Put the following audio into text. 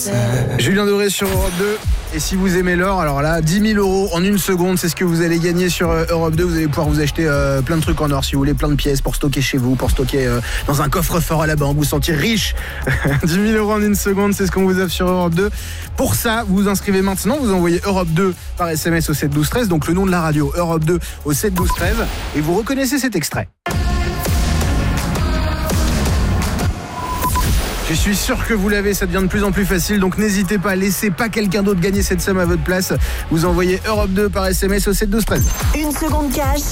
Julien Doré sur Europe 2. Et si vous aimez l'or, alors là, 10 000 € en une seconde, c'est ce que vous allez gagner sur Europe 2. Vous allez pouvoir vous acheter plein de trucs en or si vous voulez, plein de pièces pour stocker chez vous, pour stocker dans un coffre-fort à la banque, vous sentir riche. 10 000 € en une seconde, c'est ce qu'on vous offre sur Europe 2. Pour ça, vous vous inscrivez maintenant, vous envoyez Europe 2 par SMS au 7 12 13, donc le nom de la radio, Europe 2 au 7 12 13, et vous reconnaissez cet extrait. Je suis sûr que vous l'avez, ça devient de plus en plus facile, donc n'hésitez pas, laissez pas quelqu'un d'autre gagner cette somme à votre place. Vous envoyez Europe 2 par SMS au 7 12 13. Une seconde cash.